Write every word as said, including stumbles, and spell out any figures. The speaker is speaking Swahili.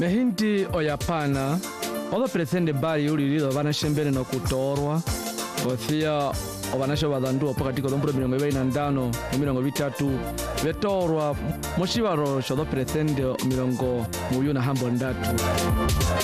Mehindi oyapana odo pretende bali ulilido banashembele no kutorwa othia obanasho badandua pakati ko dombro mirongo ibiri na ndano mirongo bitatu betorwa moshibaro shodo pretende mirongo muyu na hambo ndatu.